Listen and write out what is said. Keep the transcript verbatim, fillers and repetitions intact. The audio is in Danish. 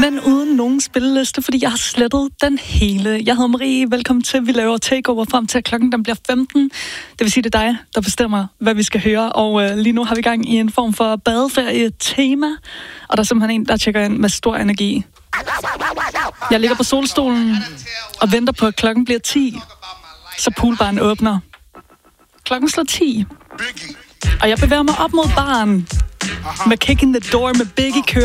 Men uden nogen spilleliste, fordi jeg har slettet den hele. Jeg hedder Marie, velkommen til. Vi laver takeover frem til, at klokken den bliver femten. Det vil sige, det er dig, der bestemmer, hvad vi skal høre. Og øh, lige nu har vi gang i en form for badeferie-tema. Og der er simpelthen en, der tjekker ind med stor energi. Jeg ligger på solstolen og venter på, at klokken bliver ti. Så poolbaren åbner. Klokken slår ti. Og jeg bevæger mig op mod baren med Kick in the Door med Biggie kører.